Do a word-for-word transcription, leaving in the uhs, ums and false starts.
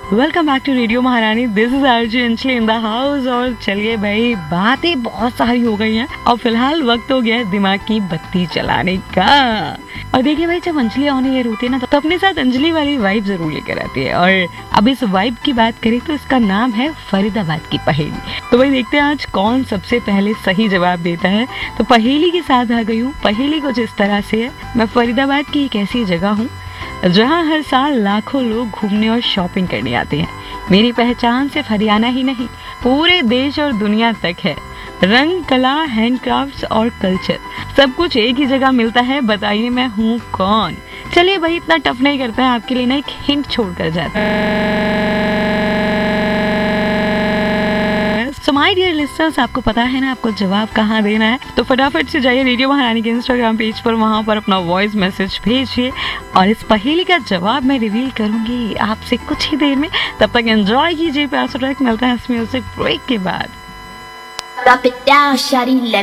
Welcome back to radio महारानी। This is RJ Anjali in the house. और चलिए भाई, बातें बहुत सारी हो गई हैं और फिलहाल वक्त हो गया है दिमाग की बत्ती चलाने का। और देखिए भाई, जब अंजलि ऑन एयर होती है ना तो अपने साथ अंजलि वाली वाइब जरूर लेकर आती है। और अब इस वाइब की बात करें तो इसका नाम है फरीदाबाद की पहेली। तो भाई देखते हैं आज कौन सबसे पहले सही जवाब देता है। तो पहेली के साथ आ गई हूँ। पहेली कुछ इस तरह से है, मैं फरीदाबाद की एक ऐसी जगह हूँ जहाँ हर साल लाखों लोग घूमने और शॉपिंग करने आते हैं। मेरी पहचान सिर्फ हरियाणा ही नहीं, पूरे देश और दुनिया तक है। रंग, कला, हैंडक्राफ्ट्स और कल्चर, सब कुछ एक ही जगह मिलता है। बताइए मैं हूँ कौन? चलिए भाई, इतना टफ नहीं करते हैं, आपके लिए ना एक हिंट छोड़कर जाते हैं। सो माय डियर लिस्टर्स, आपको पता है ना आपको जवाब कहाँ देना है। तो फटाफट से जाइए रेडियो महारानी के इंस्टाग्राम पेज पर, वहाँ पर अपना वॉइस मैसेज भेजिए और इस पहेली का जवाब मैं रिवील करूंगी आपसे कुछ ही देर में। तब तक एंजॉय कीजिए प्यार से ट्रैक। मिलता है इस म्यूजिक ब्रेक के बाद। Drop it down, shawty, let